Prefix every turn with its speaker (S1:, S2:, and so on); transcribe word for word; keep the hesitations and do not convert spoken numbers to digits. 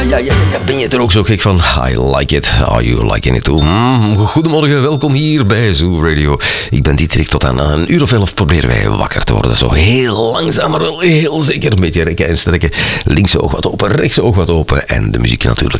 S1: ja, ja, ja. Ben je er ook zo gek van? I like it. Are you liking it too? Mm, goedemorgen, welkom hier bij Zoo Radio. Ik ben Dietrich. Tot aan een uur of elf proberen wij wakker te worden. Zo heel langzaam, maar wel heel zeker. Een beetje rekken en strekken. Links oog wat open, rechts oog wat open. En de muziek natuurlijk